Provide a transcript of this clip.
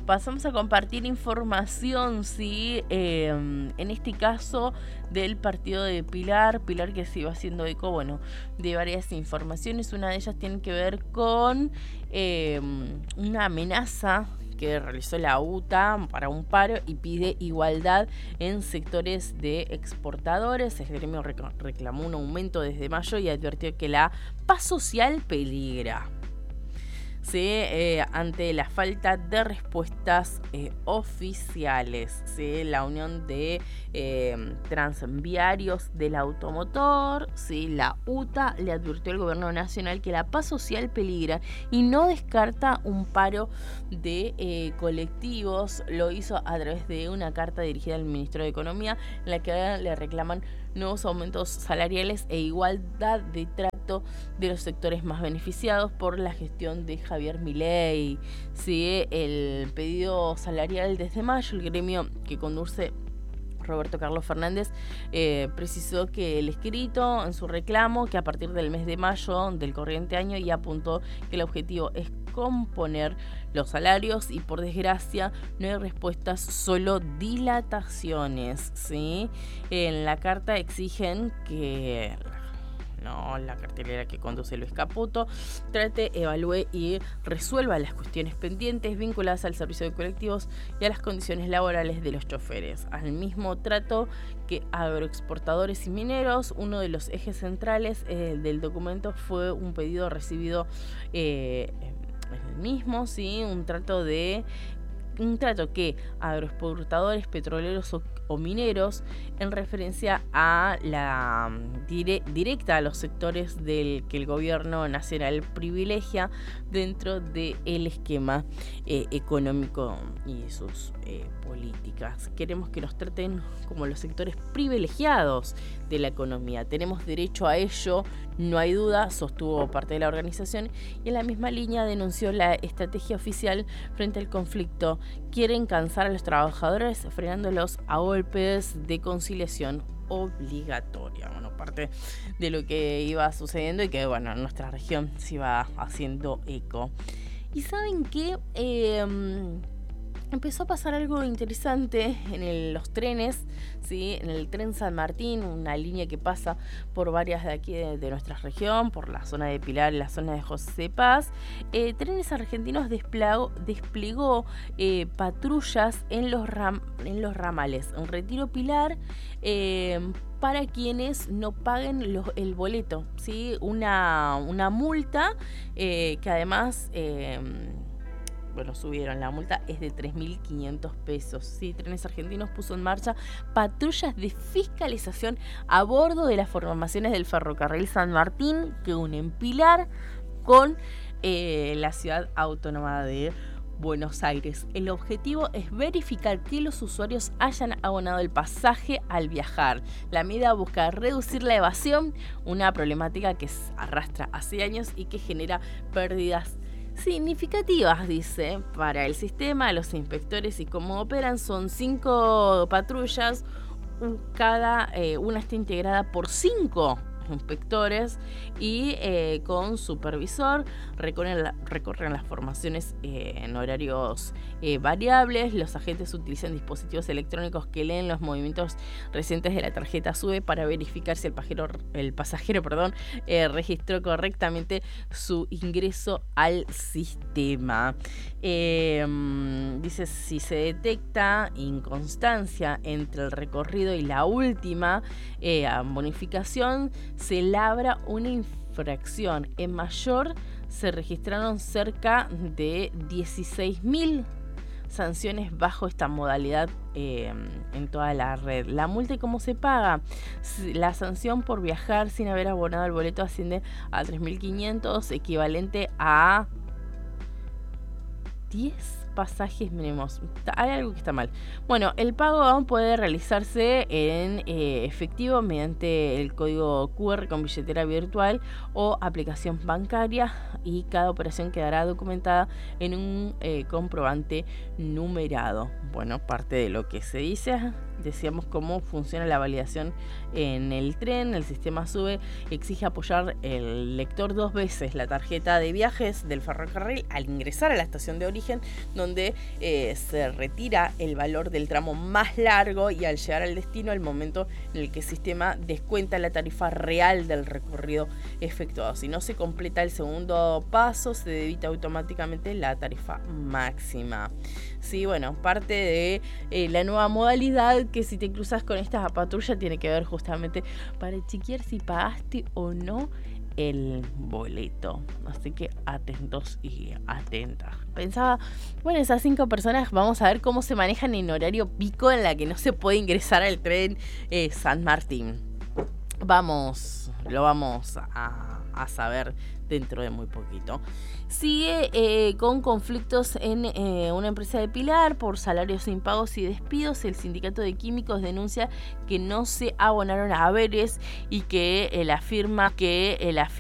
pasamos a compartir información, ¿sí? En este caso del partido de Pilar que se iba haciendo eco, bueno, de varias informaciones. Una de ellas tiene que ver con una amenaza que realizó la UTA para un paro y pide igualdad en sectores de exportadores. El gremio reclamó un aumento desde mayo y advirtió que la paz social peligra. ¿Sí? Ante la falta de respuestas oficiales. ¿Sí? La Unión de Transviarios del Automotor, ¿sí? La UTA, le advirtió al gobierno nacional que la paz social peligra y no descarta un paro de colectivos. Lo hizo a través de una carta dirigida al ministro de Economía, en la que le reclaman nuevos aumentos salariales e igualdad de trato de los sectores más beneficiados por la gestión de Javier Milei. Sí, el pedido salarial desde mayo, el gremio que conduce Roberto Carlos Fernández precisó que el escrito en su reclamo que a partir del mes de mayo del corriente año, y apuntó que el objetivo es componer los salarios y por desgracia no hay respuestas, solo dilataciones, ¿sí? En la carta exigen que la cartelera que conduce Luis Caputo trate, evalúe y resuelva las cuestiones pendientes vinculadas al servicio de colectivos y a las condiciones laborales de los choferes. Al mismo trato que agroexportadores y mineros. Uno de los ejes centrales del documento fue un pedido recibido el mismo, ¿sí? Un trato que agroexportadores, petroleros o mineros, en referencia a la directa a los sectores del que el gobierno nacional privilegia dentro del esquema económico y sus políticas. Queremos que nos traten como los sectores privilegiados de la economía. Tenemos derecho a ello, no hay duda, sostuvo parte de la organización, y en la misma línea denunció la estrategia oficial frente al conflicto. Quieren cansar a los trabajadores frenándolos a golpes de conciliación obligatoria. Bueno, parte de lo que iba sucediendo y que, bueno, en nuestra región se iba haciendo eco. ¿Y saben qué? Empezó a pasar algo interesante en los trenes, ¿sí? En el tren San Martín, una línea que pasa por varias de aquí de nuestra región, por la zona de Pilar y la zona de José Paz. Trenes Argentinos desplegó patrullas en los ramales en Retiro Pilar, para quienes no paguen el boleto, ¿sí? Una multa que además subieron. La multa es de 3.500 pesos. Sí, Trenes Argentinos puso en marcha patrullas de fiscalización a bordo de las formaciones del ferrocarril San Martín, que unen Pilar con la ciudad autónoma de Buenos Aires. El objetivo es verificar que los usuarios hayan abonado el pasaje al viajar. La medida busca reducir la evasión, una problemática que arrastra hace años y que genera pérdidas significativas, dice, para el sistema. Los inspectores y cómo operan son 5 patrullas, una está integrada por 5 inspectores y con supervisor. Recorren las formaciones en horarios variables. Los agentes utilizan dispositivos electrónicos que leen los movimientos recientes de la tarjeta SUBE para verificar si el pasajero registró correctamente su ingreso al sistema. Dice, si se detecta inconstancia entre el recorrido y la última bonificación, se labra una infracción. En mayor se registraron cerca de 16.000 sanciones bajo esta modalidad en toda la red. La multa y cómo se paga. La sanción por viajar sin haber abonado el boleto asciende a 3.500, equivalente a 10 pasajes mínimos. Hay algo que está mal. Bueno, el pago puede realizarse en efectivo mediante el código QR con billetera virtual o aplicación bancaria, y cada operación quedará documentada en un comprobante numerado. Bueno, parte de lo que se dice. Decíamos cómo funciona la validación en el tren. El sistema SUBE exige apoyar el lector 2 veces la tarjeta de viajes del ferrocarril al ingresar a la estación de origen origen, donde se retira el valor del tramo más largo y al llegar al destino, el momento en el que el sistema descuenta la tarifa real del recorrido efectuado. Si no se completa el segundo paso, se debita automáticamente la tarifa máxima. Sí, bueno, parte de la nueva modalidad que si te cruzas con esta patrulla tiene que ver justamente para chequear si pagaste o no el boleto. Así que atentos y atentas. Pensaba, bueno, esas 5 personas vamos a ver cómo se manejan en horario pico en la que no se puede ingresar al tren San Martín. Lo vamos a saber dentro de muy poquito. Sigue con conflictos en una empresa de Pilar por salarios impagos y despidos. El sindicato de químicos denuncia que no se abonaron haberes y que la firma